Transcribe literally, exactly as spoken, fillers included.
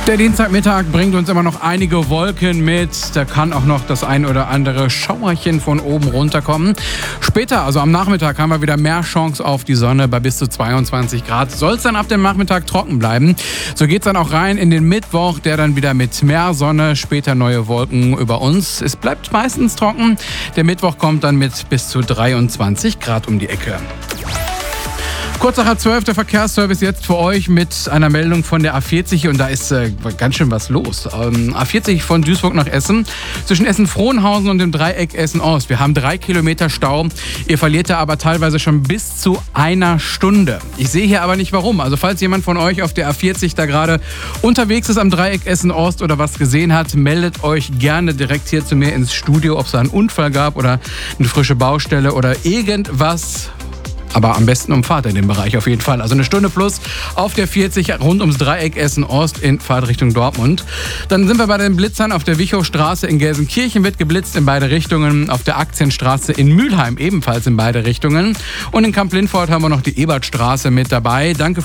Der Dienstagmittag bringt uns immer noch einige Wolken mit. Da kann auch noch das ein oder andere Schauerchen von oben runterkommen. Später, also am Nachmittag, haben wir wieder mehr Chance auf die Sonne. Bei bis zu zweiundzwanzig Grad soll es dann ab dem Nachmittag trocken bleiben. So geht es dann auch rein in den Mittwoch, der dann wieder mit mehr Sonne, später neue Wolken über uns. Es bleibt meistens trocken. Der Mittwoch kommt dann mit bis zu dreiundzwanzig Grad um die Ecke. Kurz nach halb zwölf der Verkehrsservice jetzt für euch mit einer Meldung von der A vierzig und da ist äh, ganz schön was los. Ähm, A vierzig von Duisburg nach Essen, zwischen Essen-Frohnhausen und dem Dreieck Essen-Ost. Wir haben drei Kilometer Stau. Ihr verliert da aber teilweise schon bis zu einer Stunde. Ich sehe hier aber nicht warum. Also falls jemand von euch auf der A vierzig da gerade unterwegs ist am Dreieck Essen-Ost oder was gesehen hat, meldet euch gerne direkt hier zu mir ins Studio, ob es da einen Unfall gab oder eine frische Baustelle oder irgendwas. Aber am besten umfahrt in dem Bereich auf jeden Fall. Also eine Stunde plus auf der vierzig rund ums Dreieck Essen-Ost in Fahrtrichtung Dortmund. Dann sind wir bei den Blitzern auf der Wichowstraße in Gelsenkirchen, wird geblitzt in beide Richtungen. Auf der Aktienstraße in Mülheim ebenfalls in beide Richtungen. Und in Kamp-Lindfort haben wir noch die Ebertstraße mit dabei. Danke